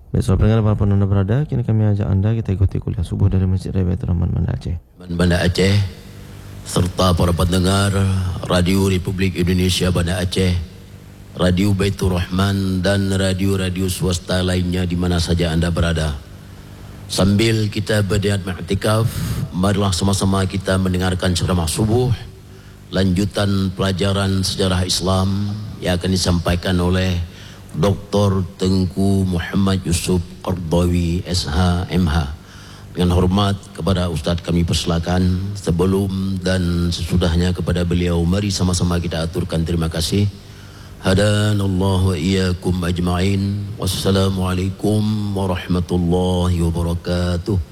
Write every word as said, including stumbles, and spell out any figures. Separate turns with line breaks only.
Baik, soal pendengar para penonton berada, kini kami ajak Anda kita ikuti kuliah subuh dari Masjid Raya Baitur Rahman Banda Aceh.
Banda Aceh serta para pendengar Radio Republik Indonesia Banda Aceh, Radio Baitur Rahman dan radio-radio swasta lainnya di mana saja Anda berada. Sambil kita berniat ma'tikaf, marilah sama-sama kita mendengarkan ceramah subuh lanjutan pelajaran sejarah Islam yang akan disampaikan oleh Doktor Tengku Muhammad Yusuf Qardawi S H M H. Dengan hormat kepada Ustadz kami persilakan, sebelum dan sesudahnya kepada beliau mari sama-sama kita aturkan terima kasih. Hadanallahu wa iyyakum ajma'in. Wassalamualaikum warahmatullahi wabarakatuh.